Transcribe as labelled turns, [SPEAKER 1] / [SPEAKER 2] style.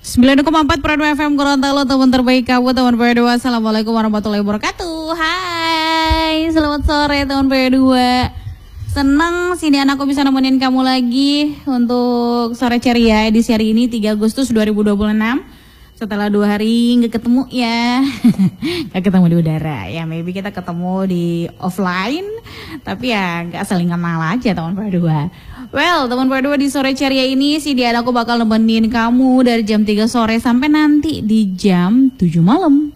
[SPEAKER 1] 9,4 Prado FM Gorontalo, teman terbaik kamu, teman P2. Assalamualaikum warahmatullahi wabarakatuh. Hai, selamat sore teman P2. Senang sini anakku bisa nemenin kamu lagi untuk sore ceria edisi hari ini 3 Agustus 2026. Setelah 2 hari nggak ketemu ya, nggak ketemu di udara ya, maybe kita ketemu di offline, tapi ya nggak saling kenal aja teman P2. Well, teman P2 di sore ceria ini si Dian aku bakal nemenin kamu dari jam 3 sore sampai nanti di jam 7 malam.